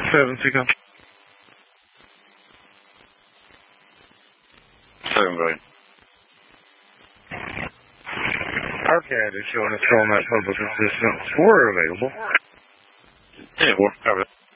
7, pick up. 7, Brian. Arcad is showing us on that public assistance. We're available. Yeah, 4, copy.